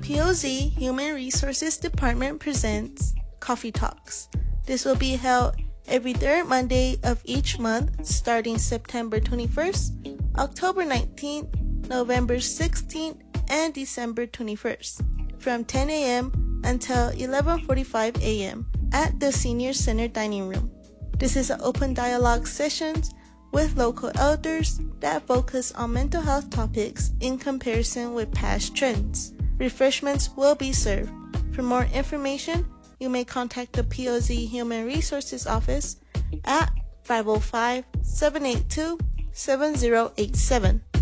POZ Human Resources Department presents Coffee Talks. This will be held every third Monday of each month starting September 21st, October 19th, November 16th, and December 21st from 10 a.m. until 11:45 a.m. at the Senior Center Dining Room. This is an open dialogue sessions with local elders that focus on mental health topics in comparison with past trends. Refreshments will be served. For more information, you may contact the POZ Human Resources Office at 505-782-7087.